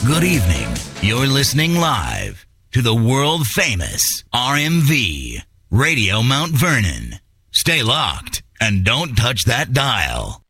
Good evening. You're listening live to the world-famous RMV Radio Mount Vernon. Stay locked and don't touch that dial.